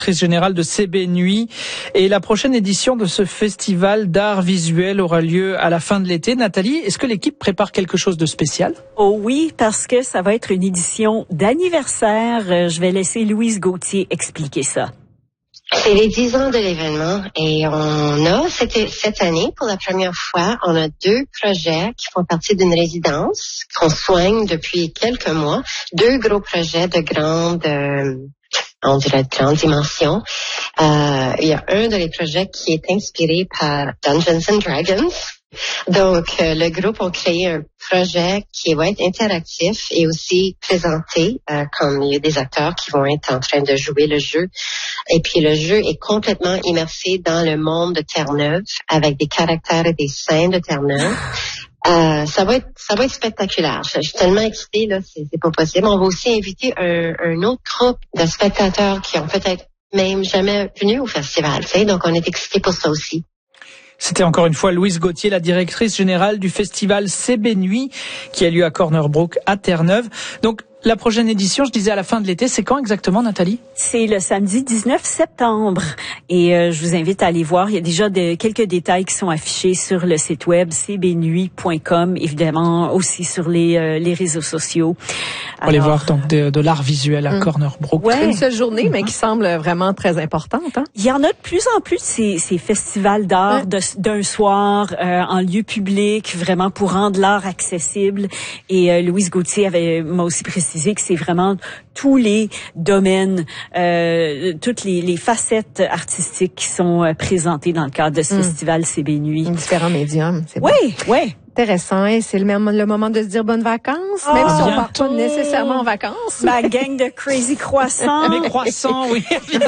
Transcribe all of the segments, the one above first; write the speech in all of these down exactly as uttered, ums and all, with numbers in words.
directrice générale de C B Nuit. Et la prochaine édition de ce festival d'art visuel aura lieu à la fin de l'été. Nathalie, est-ce que l'équipe prépare quelque chose de spécial? Oh oui, parce que ça va être une édition d'anniversaire. Je vais laisser Louise Gauthier expliquer ça. C'est les dix ans de l'événement et on a, c'était cette année, pour la première fois, on a deux projets qui font partie d'une résidence qu'on soigne depuis quelques mois. Deux gros projets de grande, euh, on dirait de grande dimension. Euh, il y a un de les projets qui est inspiré par Dungeons and Dragons. Donc, euh, le groupe a créé un projet qui va être interactif et aussi présenté, euh, comme il y a des acteurs qui vont être en train de jouer le jeu. Et puis, le jeu est complètement immersé dans le monde de Terre-Neuve avec des caractères et des scènes de Terre-Neuve. Euh, ça va être, ça va être spectaculaire. Je, je suis tellement excitée, là, c'est, c'est pas possible. On va aussi inviter un, un autre groupe de spectateurs qui ont peut-être même jamais venu au festival, tu sais. Donc, on est excités pour ça aussi. C'était encore une fois Louise Gauthier, la directrice générale du festival C B Nuit, qui a lieu à Corner Brook, à Terre-Neuve. Donc, la prochaine édition, je disais à la fin de l'été, c'est quand exactement, Nathalie? C'est le samedi dix-neuf septembre. Et euh, je vous invite à aller voir. Il y a déjà de, quelques détails qui sont affichés sur le site web c b nuit point com, évidemment aussi sur les, euh, les réseaux sociaux. On va aller voir donc de, de l'art visuel à hum. Corner Brook. Ouais. Une seule journée, mais qui semble vraiment très importante. Hein? Il y en a de plus en plus ces, ces festivals d'art ouais. de, d'un soir euh, en lieu public, vraiment pour rendre l'art accessible. Et euh, Louise Gauthier avait m'a aussi précisé que c'est vraiment tous les domaines, euh, toutes les, les facettes artistiques qui sont euh, présentées dans le cadre de ce mmh. festival C B Nuit. Différents médiums, c'est oui, bon. Oui, oui. Intéressant. Et c'est le, même, le moment de se dire bonnes vacances, oh, même si on ne part pas nécessairement en vacances. Ma gang de crazy croissants. Mes croissants, oui.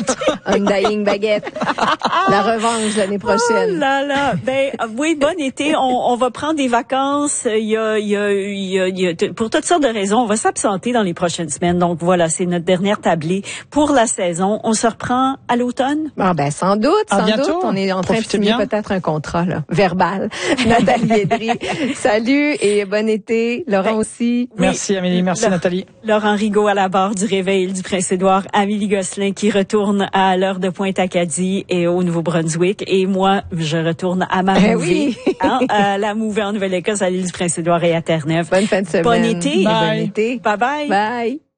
Undying baguette. La revanche l'année prochaine. Oh là là. Ben, oui, bon été. On, on va prendre des vacances. Il y a, il y a, il y a, il y a, pour toutes sortes de raisons, on va s'absenter dans les prochaines semaines. Donc voilà, c'est notre dernière tablée pour la saison. On se reprend à l'automne. Ah ben, sans doute, sans à bientôt. doute. On est en train Profitez de signer bien. peut-être un contrat, là, verbal. Nathalie Edry. Salut et bon été. Laurent aussi. Oui. Merci Amélie, merci Le, Nathalie. Laurent Rigaud à la barre du réveil du Prince-Édouard. Amélie Gosselin qui retourne à l'heure de Pointe-Acadie et au Nouveau-Brunswick. Et moi, je retourne à ma eh mouvée, oui. hein, à la mouvée en Nouvelle-Écosse, à l'île du Prince-Édouard et à Terre-Neuve. Bonne fin de semaine. Bon été. Bye. Bon été. Bye bye. Bye.